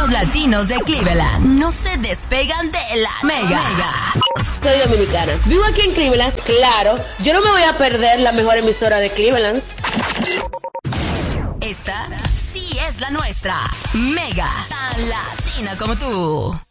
los latinos de Cleveland no se despegan de la Mega. Soy dominicana. Vivo aquí en Cleveland, claro. Yo no me voy a perder la mejor emisora de Cleveland. Esta sí es la nuestra. Mega, tan latina como tú.